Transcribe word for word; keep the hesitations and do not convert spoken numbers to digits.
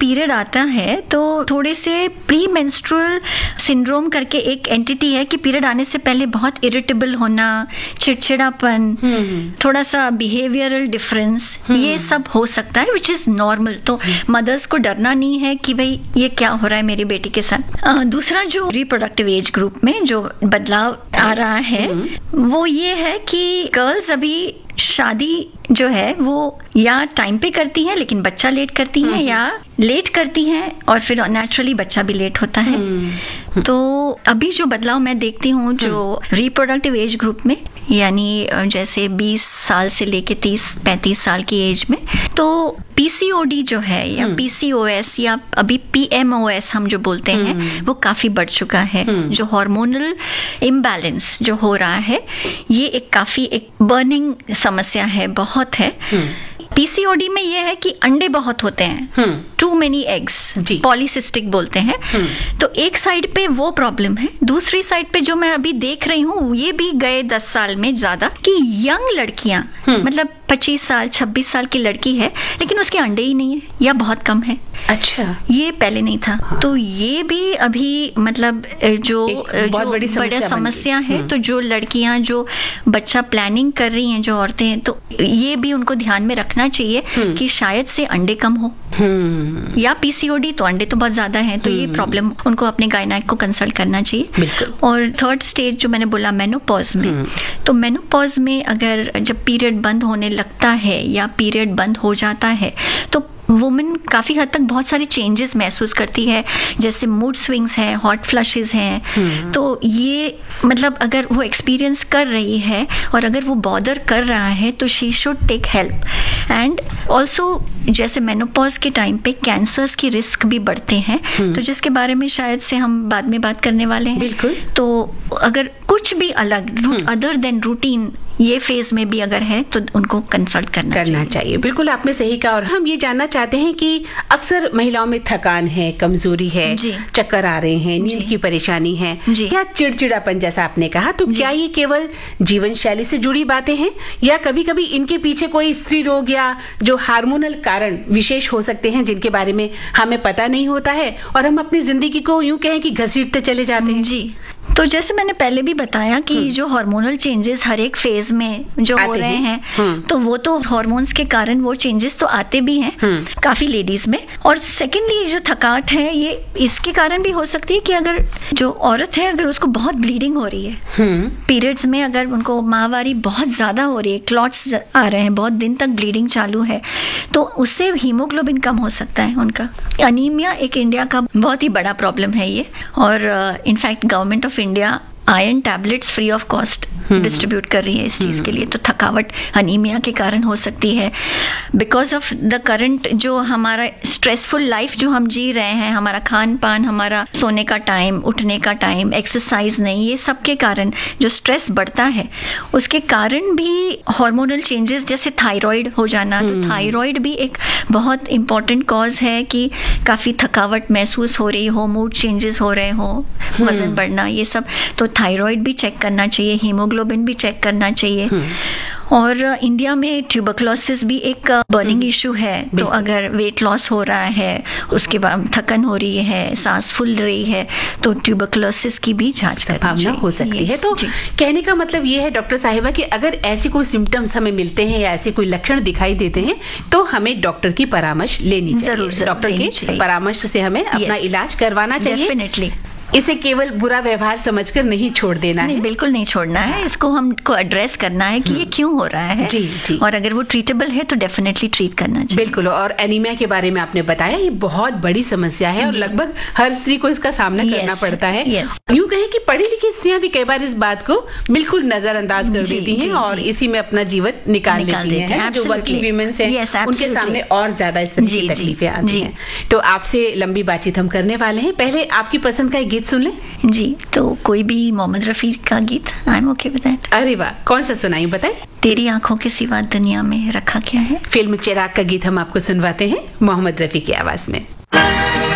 Period आता है तो थोड़े से प्री मेंस्ट्रुअल सिंड्रोम करके एक एंटिटी है कि पीरियड आने से पहले बहुत इरिटेबल होना, चिड़चिड़ापन, थोड़ा सा बिहेवियरल डिफरेंस, ये सब हो सकता है, विच इज नॉर्मल। तो मदर्स को डरना नहीं है कि भाई ये क्या हो रहा है मेरी बेटी के साथ। आ, दूसरा जो रिप्रोडक्टिव एज ग्रुप में जो बदलाव आ रहा है वो ये है कि गर्ल्स अभी शादी जो है वो या टाइम पे करती हैं लेकिन बच्चा लेट करती हैं, या लेट करती हैं और फिर नेचुरली बच्चा भी लेट होता है। तो अभी जो बदलाव मैं देखती हूँ जो रिप्रोडक्टिव एज ग्रुप में, यानी जैसे बीस साल से लेके तीस पैंतीस साल की एज में, तो पीसीओडी जो है या पीसीओएस या अभी पीएमओएस हम जो बोलते हैं वो काफी बढ़ चुका है। जो हार्मोनल इम्बैलेंस जो हो रहा है ये एक काफी एक बर्निंग समस्या है, बहुत है। पीसीओडी में ये है कि अंडे बहुत होते हैं, टू मेनी एग्स, पॉलीसिस्टिक बोलते हैं। तो एक साइड पे वो प्रॉब्लम है, दूसरी साइड पे जो मैं अभी देख रही हूँ ये भी गए दस साल में ज्यादा कि यंग लड़कियां, मतलब पच्चीस साल छब्बीस साल की लड़की है लेकिन उसके अंडे ही नहीं है या बहुत कम है। अच्छा, ये पहले नहीं था। हाँ। तो ये भी अभी मतलब जो बहुत बड़ी समस्या, समस्या है। तो जो लड़कियां जो बच्चा प्लानिंग कर रही हैं, जो औरतें हैं, तो ये भी उनको ध्यान में रखना चाहिए कि शायद से अंडे कम हो, या पीसीओडी तो अंडे तो बहुत ज्यादा है, तो ये प्रॉब्लम उनको अपने गायनेक को कंसल्ट करना चाहिए। और थर्ड स्टेज जो मैंने बोला मेनोपॉज में, तो मेनोपॉज में अगर जब पीरियड बंद होने लगता है या पीरियड बंद हो जाता है तो वुमेन काफी हद तक बहुत सारे चेंजेस महसूस करती है, जैसे मूड स्विंग्स हैं, हॉट फ्लशेस हैं। तो ये मतलब अगर वो एक्सपीरियंस कर रही है और अगर वो बॉदर कर रहा है तो she should take help. And also जैसे मेनोपॉज के टाइम पे कैंसर्स की रिस्क भी बढ़ते हैं, तो जिसके बारे में शायद से हम बाद में बात करने वाले हैं। बिल्कुल। तो अगर कुछ भी अलग अदर देन रूटीन ये फेज में भी अगर है तो उनको कंसल्ट करना, करना चाहिए।, चाहिए बिल्कुल आपने सही कहा। और हम ये जानना चाहते हैं कि अक्सर महिलाओं में थकान है, कमजोरी है, चक्कर आ रहे हैं, नींद की परेशानी है, या चिड़चिड़ापन जैसा आपने कहा, तो क्या ये केवल जीवन शैली से जुड़ी बातें हैं या कभी कभी इनके पीछे कोई स्त्री रोग या जो हार्मोनल कारण विशेष हो सकते हैं जिनके बारे में हमें पता नहीं होता है और हम अपनी जिंदगी को यूं कहें कि घसीटते चले जाते हैं? जी, तो जैसे मैंने पहले भी बताया कि जो हार्मोनल चेंजेस हर एक फेज में जो हो रहे हैं, हैं तो वो तो हार्मोन्स के कारण वो चेंजेस तो आते भी हैं काफी लेडीज में। और सेकेंडली जो थकावट है ये इसके कारण भी हो सकती है कि अगर जो औरत है अगर उसको बहुत ब्लीडिंग हो रही है पीरियड्स में, अगर उनको माहवारी बहुत ज्यादा हो रही है, क्लॉट्स आ रहे हैं, बहुत दिन तक ब्लीडिंग चालू है, तो उससे हीमोग्लोबिन कम हो सकता है उनका। अनीमिया एक इंडिया का बहुत ही बड़ा प्रॉब्लम है ये, और in fact government of India iron tablets free of cost distribute कर रही है इस चीज के लिए। तो थकावट अनीमिया के कारण हो सकती है, बिकॉज ऑफ द करंट जो हमारा स्ट्रेसफुल लाइफ जो हम जी रहे हैं, हमारा खान पान, हमारा सोने का टाइम, उठने का टाइम, एक्सरसाइज नहीं, ये सब के कारण जो स्ट्रेस बढ़ता है उसके कारण भी हार्मोनल चेंजेस जैसे थायराइड हो जाना। तो थायराइड भी एक बहुत इंपॉर्टेंट कॉज है कि काफी थकावट महसूस हो रही हो, मूड चेंजेस हो रहे हो, वजन बढ़ना, ये सब। तो थायराइड भी चेक करना चाहिए, हीमोग्लोबिन भी चेक करना चाहिए। और इंडिया में ट्यूबरक्लोसिस भी एक बर्निंग इशू है। तो अगर वेट लॉस हो रहा है, उसके बाद थकन हो रही है, सांस फूल रही है, तो ट्यूबरक्लोसिस की भी जांच संभावना हो सकती है। तो कहने का मतलब ये है डॉक्टर साहिबा कि अगर ऐसे कोई सिम्टम्स हमें मिलते हैं या ऐसे कोई लक्षण दिखाई देते हैं तो हमें डॉक्टर की परामर्श लेनी चाहिए। जरूर, डॉक्टर के परामर्श से हमें अपना इलाज करवाना चाहिए। डेफिनेटली। इसे केवल बुरा व्यवहार समझकर नहीं छोड़ देना नहीं, है। बिल्कुल नहीं छोड़ना है। इसको हमको एड्रेस करना है कि ये क्यों हो रहा है। जी, जी। और अगर वो ट्रीटेबल है तो डेफिनेटली ट्रीट करना चाहिए। बिल्कुल। और एनीमिया के बारे में आपने बताया, ये बहुत बड़ी समस्या है और लगभग हर स्त्री को इसका सामना करना पड़ता है। यूं कहें कि पढ़ी लिखी स्त्रियां भी कई बार इस बात को बिल्कुल नजरअंदाज कर देती हैं और इसी में अपना जीवन निकाल लेती हैं। जो वर्किंग वीमेंस हैं उनके सामने और ज्यादा इस तरह की तकलीफें आती हैं। तो आपसे लंबी बातचीत हम करने वाले हैं। पहले आपकी पसंद का एक गीत सुन लें। जी, तो कोई भी मोहम्मद रफी का गीत, I am okay with that. अरे वाह, कौन सा सुनाई बताएं? तेरी आंखों के सिवा दुनिया में रखा क्या है। फिल्म चिराग का गीत हम आपको सुनवाते हैं मोहम्मद रफी की आवाज में।